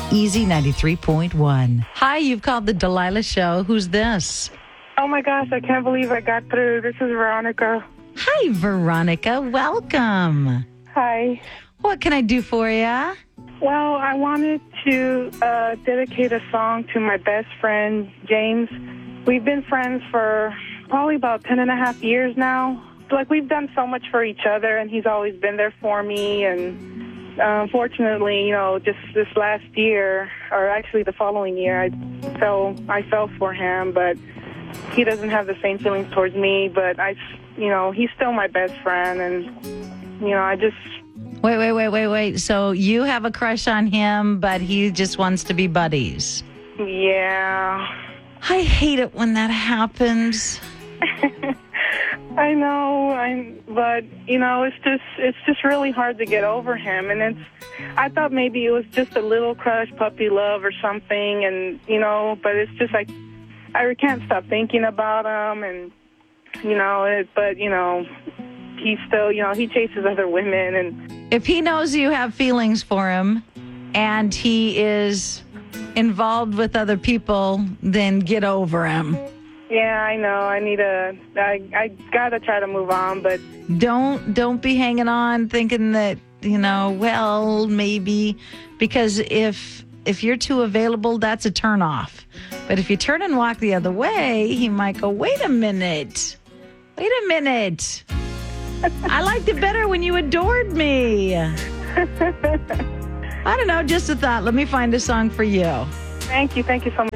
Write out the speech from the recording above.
Easy 93.1. Hi, you've called the Delilah Show. Who's this? Oh my gosh, I can't believe I got through. This is Veronica. Hi, Veronica. Welcome. Hi. What can I do for you? Well, I wanted to dedicate a song to my best friend, James. We've been friends for probably about 10 and a half years now. Like, we've done so much for each other, and he's always been there for me. And unfortunately, you know, just this last year, or actually the following year, I fell for him, but he doesn't have the same feelings towards me. But he's still my best friend, and I just... Wait. So you have a crush on him, but he just wants to be buddies. Yeah. I hate it when that happens. I know, but it's just really hard to get over him, and I thought maybe it was just a little crush, puppy love or something, and but it's just like I can't stop thinking about him, and he's still, he chases other women, and if he knows you have feelings for him and he is involved with other people, then get over him. Yeah, I know. I gotta try to move on, but don't be hanging on thinking that, well, maybe, because if you're too available, that's a turn off. But if you turn and walk the other way, he might go, wait a minute. I liked it better when you adored me. I don't know, just a thought. Let me find a song for you. Thank you so much.